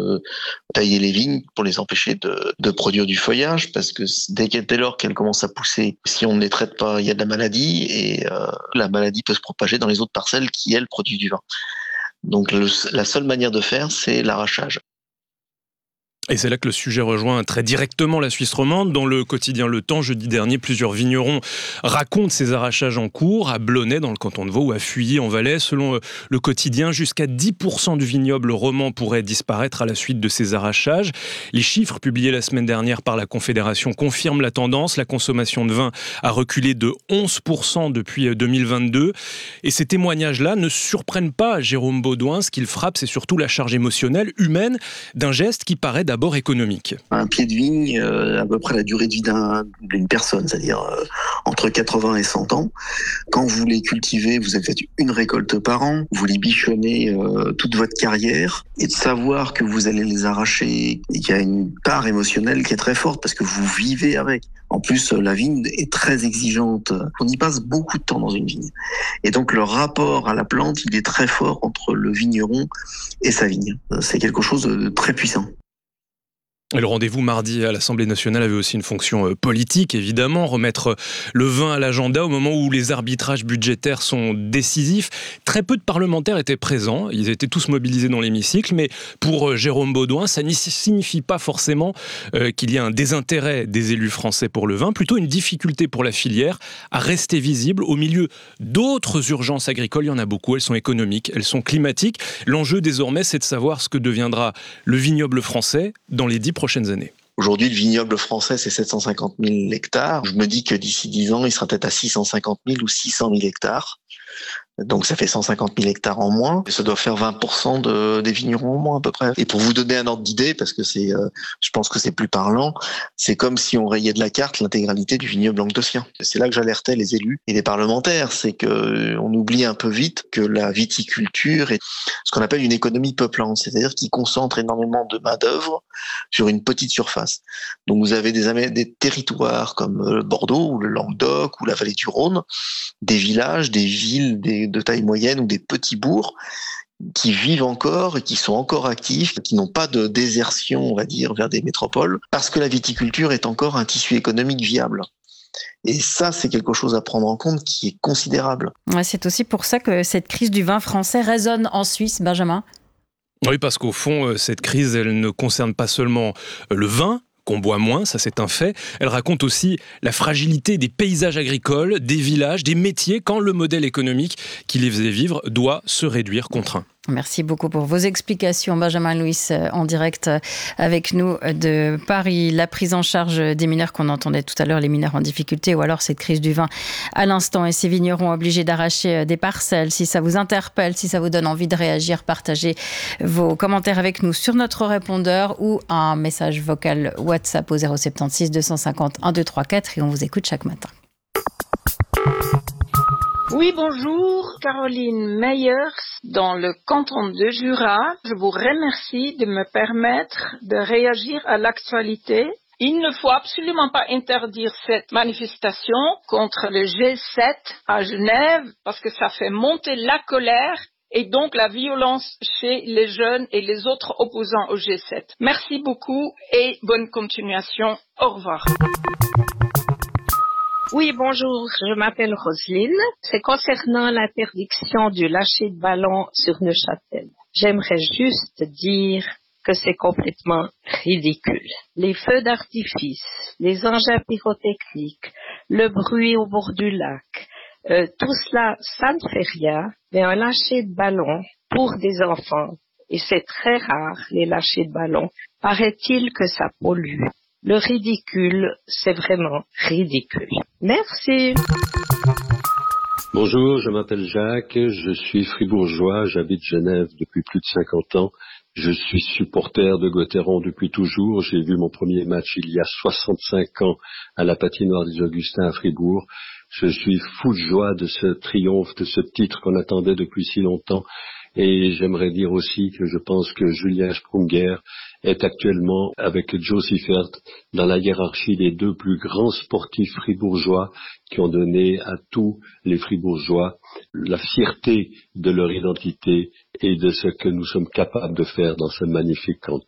de tailler les vignes pour les empêcher de produire du feuillage, parce que dès lors qu'elles commencent à pousser, si on ne les traite pas, il y a de la maladie, et la maladie peut se propager dans les autres parcelles qui, elles, produisent du vin. Donc la seule manière de faire, c'est l'arrachage. Et c'est là que le sujet rejoint très directement la Suisse romande. Dans le quotidien Le Temps, jeudi dernier, plusieurs vignerons racontent ces arrachages en cours à Blonay, dans le canton de Vaud, ou à Fuilly, en Valais. Selon le quotidien, jusqu'à 10% du vignoble romand pourrait disparaître à la suite de ces arrachages. Les chiffres publiés la semaine dernière par la Confédération confirment la tendance. La consommation de vin a reculé de 11% depuis 2022. Et ces témoignages-là ne surprennent pas Jérôme Baudouin. Ce qui le frappe, c'est surtout la charge émotionnelle, humaine, d'un geste qui paraît d'abord économique. Un pied de vigne, à peu près la durée de vie d'une personne, c'est-à-dire entre 80 et 100 ans. Quand vous les cultivez, vous faites une récolte par an, vous les bichonnez toute votre carrière, et de savoir que vous allez les arracher, il y a une part émotionnelle qui est très forte parce que vous vivez avec. En plus, la vigne est très exigeante. On y passe beaucoup de temps dans une vigne. Et donc, le rapport à la plante, il est très fort entre le vigneron et sa vigne. C'est quelque chose de très puissant. Et le rendez-vous mardi à l'Assemblée nationale avait aussi une fonction politique, évidemment, remettre le vin à l'agenda au moment où les arbitrages budgétaires sont décisifs. Très peu de parlementaires étaient présents, ils étaient tous mobilisés dans l'hémicycle, mais pour Jérôme Baudouin, ça ne signifie pas forcément qu'il y a un désintérêt des élus français pour le vin, plutôt une difficulté pour la filière à rester visible au milieu d'autres urgences agricoles. Il y en a beaucoup, elles sont économiques, elles sont climatiques. L'enjeu désormais, c'est de savoir ce que deviendra le vignoble français dans les 10 prochaines années. Aujourd'hui, le vignoble français, c'est 750 000 hectares. Je me dis que d'ici 10 ans, il sera peut-être à 650 000 ou 600 000 hectares. Donc ça fait 150 000 hectares en moins. Et ça doit faire 20% des vignerons en moins à peu près. Et pour vous donner un ordre d'idée, parce que je pense que c'est plus parlant, c'est comme si on rayait de la carte l'intégralité du vignoble languedocien. C'est là que j'alertais les élus et les parlementaires, c'est que on oublie un peu vite que la viticulture est ce qu'on appelle une économie peuplante, c'est-à-dire qui concentre énormément de main-d'œuvre sur une petite surface. Donc vous avez des territoires comme Bordeaux ou le Languedoc ou la vallée du Rhône, des villages, des villes, de taille moyenne ou des petits bourgs qui vivent encore et qui sont encore actifs, qui n'ont pas de désertion, on va dire, vers des métropoles, parce que la viticulture est encore un tissu économique viable. Et ça, c'est quelque chose à prendre en compte qui est considérable. Ouais, c'est aussi pour ça que cette crise du vin français résonne en Suisse, Benjamin. Oui, parce qu'au fond, cette crise, elle ne concerne pas seulement le vin, qu'on boit moins, ça c'est un fait. Elle raconte aussi la fragilité des paysages agricoles, des villages, des métiers, quand le modèle économique qui les faisait vivre doit se réduire, contraint. Merci beaucoup pour vos explications, Benjamin Louis, en direct avec nous de Paris. La prise en charge des mineurs qu'on entendait tout à l'heure, les mineurs en difficulté, ou alors cette crise du vin à l'instant et ces vignerons obligés d'arracher des parcelles. Si ça vous interpelle, si ça vous donne envie de réagir, partagez vos commentaires avec nous sur notre répondeur ou un message vocal WhatsApp au 076 250 1234 et on vous écoute chaque matin. Oui, bonjour, Caroline Meyers, dans le canton de Jura. Je vous remercie de me permettre de réagir à l'actualité. Il ne faut absolument pas interdire cette manifestation contre le G7 à Genève parce que ça fait monter la colère et donc la violence chez les jeunes et les autres opposants au G7. Merci beaucoup et bonne continuation. Au revoir. Oui, bonjour, je m'appelle Roselyne. C'est concernant l'interdiction du lâcher de ballon sur Neuchâtel. J'aimerais juste dire que c'est complètement ridicule. Les feux d'artifice, les engins pyrotechniques, le bruit au bord du lac, tout cela, ça ne fait rien, mais un lâcher de ballon pour des enfants, et c'est très rare les lâchers de ballon, paraît-il que ça pollue. Le ridicule, c'est vraiment ridicule. Merci. Bonjour, je m'appelle Jacques, je suis fribourgeois, j'habite Genève depuis plus de 50 ans. Je suis supporter de Gauthieron depuis toujours. J'ai vu mon premier match il y a 65 ans à la patinoire des Augustins à Fribourg. Je suis fou de joie de ce triomphe, de ce titre qu'on attendait depuis si longtemps. Et j'aimerais dire aussi que je pense que Julien Sprunger est actuellement, avec Joe Siffert, dans la hiérarchie des deux plus grands sportifs fribourgeois qui ont donné à tous les fribourgeois la fierté de leur identité et de ce que nous sommes capables de faire dans ce magnifique canton.